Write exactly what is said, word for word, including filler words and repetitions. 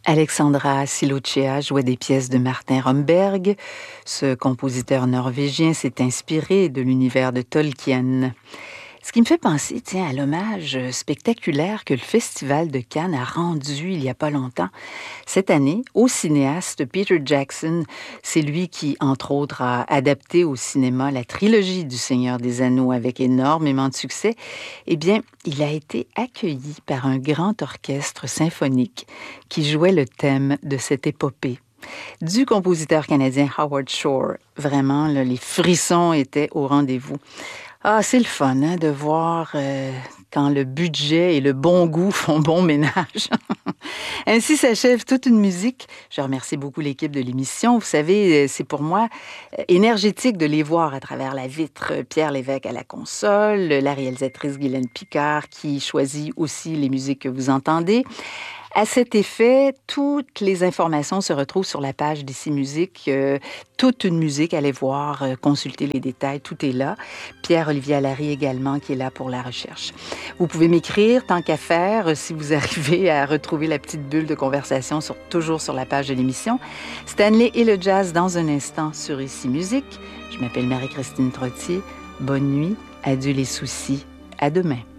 Alexandra Silucea jouait des pièces de Martin Romberg. Ce compositeur norvégien s'est inspiré de l'univers de Tolkien. Ce qui me fait penser, tiens, à l'hommage spectaculaire que le Festival de Cannes a rendu il n'y a pas longtemps. Cette année, au cinéaste Peter Jackson, c'est lui qui, entre autres, a adapté au cinéma la trilogie du Seigneur des Anneaux avec énormément de succès. Eh bien, il a été accueilli par un grand orchestre symphonique qui jouait le thème de cette épopée du compositeur canadien Howard Shore. Vraiment, là, les frissons étaient au rendez-vous. Ah, c'est le fun hein, de voir euh, quand le budget et le bon goût font bon ménage. Ainsi s'achève toute une musique. Je remercie beaucoup l'équipe de l'émission. Vous savez, c'est pour moi énergétique de les voir à travers la vitre. Pierre Lévesque à la console, la réalisatrice Guylaine Picard qui choisit aussi les musiques que vous entendez. À cet effet, toutes les informations se retrouvent sur la page d'Ici Musique. Euh, toute une musique, allez voir, euh, consultez les détails, tout est là. Pierre-Olivier Allary également qui est là pour la recherche. Vous pouvez m'écrire, tant qu'à faire, euh, si vous arrivez à retrouver la petite bulle de conversation sur, toujours sur la page de l'émission. Stanley et le jazz dans un instant sur Ici Musique. Je m'appelle Marie-Christine Trottier. Bonne nuit, adieu les soucis, à demain.